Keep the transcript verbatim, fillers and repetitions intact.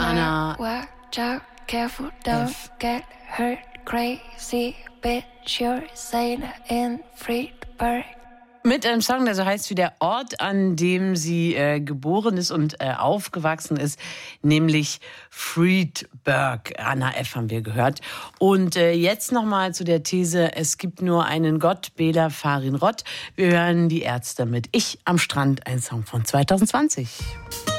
Anna Watch out, careful, don't F. get hurt. Crazy bitch, you're sane in Friedberg. mit einem Song, der so heißt wie der Ort, an dem sie äh, geboren ist und äh, aufgewachsen ist, nämlich Friedberg. Anna F. haben wir gehört. Und äh, jetzt nochmal zu der These, es gibt nur einen Gott, Bela Farin Rott. Wir hören die Ärzte mit Ich am Strand, ein Song von zwanzig zwanzig.